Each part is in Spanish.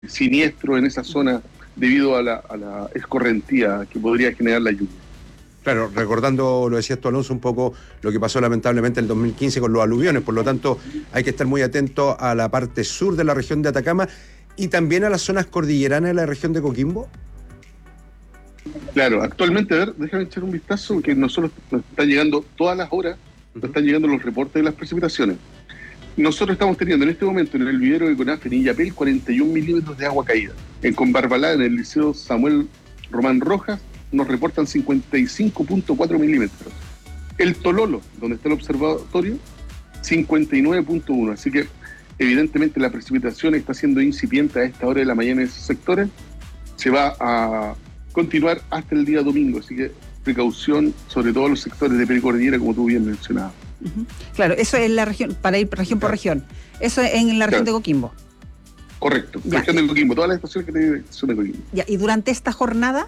siniestros en esa zona debido a la escorrentía que podría generar la lluvia. Claro, recordando, lo decías tú, Alonso, un poco lo que pasó lamentablemente en el 2015 con los aluviones, por lo tanto hay que estar muy atento a la parte sur de la región de Atacama y también a las zonas cordilleranas de la región de Coquimbo. Claro, actualmente, a ver, déjame echar un vistazo, que nosotros nos están llegando todas las horas, nos están llegando los reportes de las precipitaciones. Nosotros estamos teniendo en este momento en el vivero de Conaf, en Illapel, 41 milímetros de agua caída. En Combarbalá, en el Liceo Samuel Román Rojas, nos reportan 55.4 milímetros. El Tololo, donde está el observatorio, 59.1. Así que, evidentemente, la precipitación está siendo incipiente a esta hora de la mañana en esos sectores. Se va a continuar hasta el día domingo. Así que, precaución, sobre todo los sectores de precordillera, como tú bien mencionabas. Claro, eso es la región, para ir región por región. Eso es en la región de Coquimbo. Correcto, ya, región de Coquimbo, todas las estaciones que tienen son de Coquimbo. Ya, y durante esta jornada.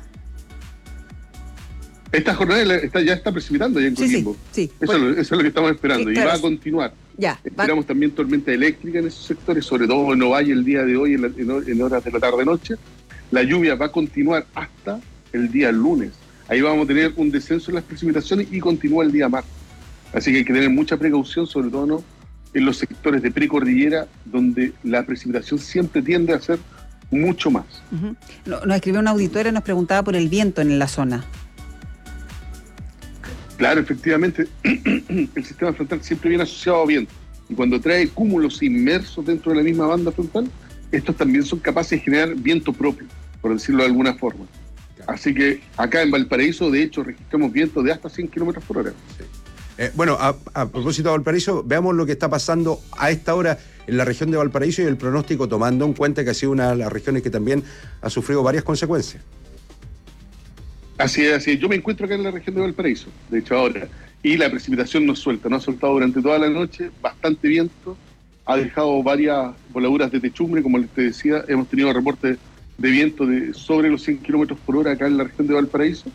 Esta jornada ya está precipitando ya en Coquimbo. Sí. Eso es lo que estamos esperando, y va a continuar. Ya, esperamos también tormenta eléctrica en esos sectores, sobre todo en Ovalle el día de hoy, en horas de la tarde-noche. La lluvia va a continuar hasta el día lunes. Ahí vamos a tener un descenso en las precipitaciones y continúa el día martes. Así que hay que tener mucha precaución, sobre todo ¿no? en los sectores de precordillera, donde la precipitación siempre tiende a ser mucho más. Nos escribió una auditora y nos preguntaba por el viento en la zona. Claro, efectivamente, el sistema frontal siempre viene asociado a viento. Y cuando trae cúmulos inmersos dentro de la misma banda frontal, estos también son capaces de generar viento propio, por decirlo de alguna forma. Así que acá en Valparaíso, de hecho, registramos vientos de hasta 100 kilómetros por hora. Sí. Bueno, a propósito de Valparaíso, veamos lo que está pasando a esta hora en la región de Valparaíso y el pronóstico, tomando en cuenta que ha sido una de las regiones que también ha sufrido varias consecuencias. Así es, así es. Yo me encuentro acá en la región de Valparaíso, de hecho ahora, y la precipitación no suelta, no ha soltado durante toda la noche, bastante viento, ha dejado varias voladuras de techumbre, como les decía, hemos tenido reportes de viento de sobre los 100 kilómetros por hora acá en la región de Valparaíso.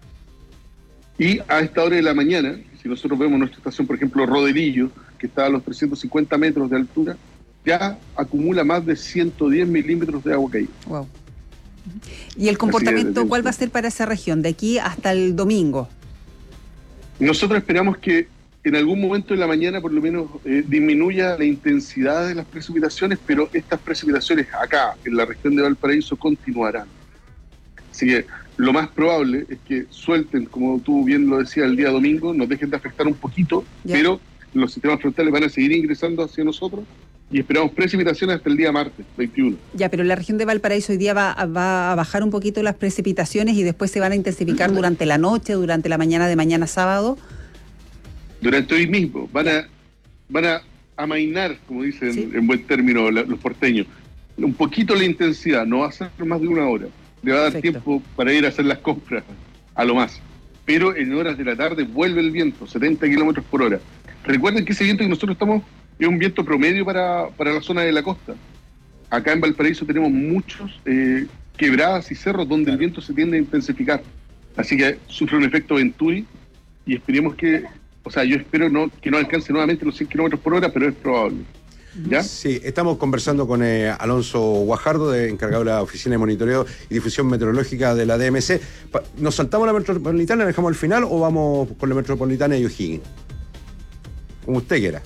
Y a esta hora de la mañana, si nosotros vemos nuestra estación, por ejemplo, Roderillo, que está a los 350 metros de altura, ya acumula más de 110 milímetros de agua caída. Wow. ¿Y el comportamiento cuál va a ser para esa región, de aquí hasta el domingo? Nosotros esperamos que en algún momento de la mañana, por lo menos, disminuya la intensidad de las precipitaciones, pero estas precipitaciones acá, en la región de Valparaíso, continuarán. Así que lo más probable es que suelten, como tú bien lo decías, el día domingo, nos dejen de afectar un poquito, pero los sistemas frontales van a seguir ingresando hacia nosotros y esperamos precipitaciones hasta el día martes, 21. Ya, pero la región de Valparaíso hoy día va a bajar un poquito las precipitaciones y después se van a intensificar durante la noche, durante la mañana de mañana sábado. Durante hoy mismo van a amainar, como dicen en buen término los porteños, un poquito la intensidad, no va a ser más de una hora. Le va a dar tiempo para ir a hacer las compras, a lo más. Pero en horas de la tarde vuelve el viento, 70 kilómetros por hora. Recuerden que ese viento que nosotros estamos es un viento promedio para la zona de la costa. Acá en Valparaíso tenemos muchos quebradas y cerros donde el viento se tiende a intensificar. Así que sufre un efecto Venturi y esperemos que, yo espero que no alcance nuevamente los 100 kilómetros por hora, pero es probable. ¿Ya? Sí, estamos conversando con Alonso Guajardo, encargado de la Oficina de Monitoreo y Difusión Meteorológica de la DMC. ¿Nos saltamos la metropolitana, la dejamos al final o vamos con la metropolitana de O'Higgins? Como usted quiera.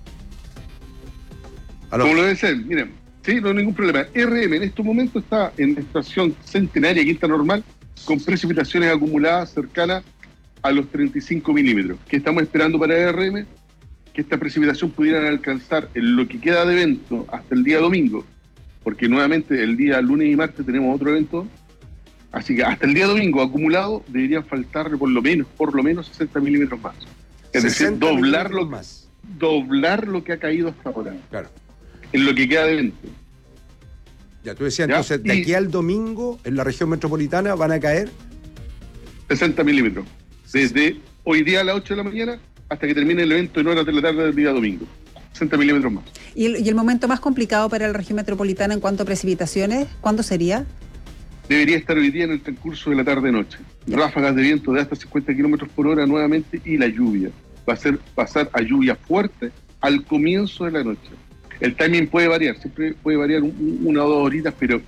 Como lo debe ser, miren, sí, no hay ningún problema. RM en estos momentos está en estación centenaria, quinta normal, con precipitaciones acumuladas cercanas a los 35 milímetros. ¿Qué estamos esperando para RM? Que esta precipitación pudieran alcanzar en lo que queda de evento hasta el día domingo, porque nuevamente el día lunes y martes tenemos otro evento, así que hasta el día domingo acumulado deberían faltarle por lo menos 60 milímetros más. Es decir, doblar lo que ha caído hasta ahora. Claro. En lo que queda de evento. Ya, tú decías entonces, de aquí al domingo en la región metropolitana van a caer 60 milímetros. Desde hoy día a las 8 de la mañana hasta que termine el evento en horas de la tarde del día domingo. 60 milímetros más. ¿Y el momento más complicado para la región metropolitana en cuanto a precipitaciones, cuándo sería? Debería estar hoy día en el transcurso de la tarde-noche. Ráfagas de viento de hasta 50 kilómetros por hora nuevamente y la lluvia. Va a ser pasar a lluvia fuerte al comienzo de la noche. El timing puede variar, siempre puede variar una o dos horitas, pero